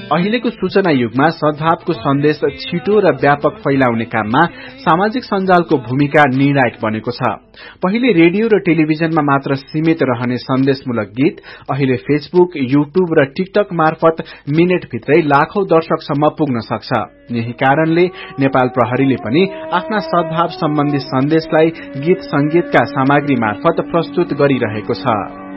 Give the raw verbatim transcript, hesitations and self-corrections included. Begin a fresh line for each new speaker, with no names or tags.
अहिलेको सूचना युगमा सद्भावको सन्देश छिटो र व्यापक फैलाउने काममा सामाजिक सञ्जालको भूमिका निर्णायक बनेको छ। पहिले रेडियो र टेलिभिजनमा मात्र सीमित रहने सन्देशमूलक गीत अहिले फेसबुक, युट्युब र टिकटक मार्फत मिनेटभित्रै लाखौं दर्शकसम्म पुग्न सक्छ। यही कारणले नेपाल प्रहरीले पनि आफ्ना सद्भाव सम्बन्धी सन्देशलाई गीत संगीतका सामग्री मार्फत प्रस्तुत गरिरहेको छ।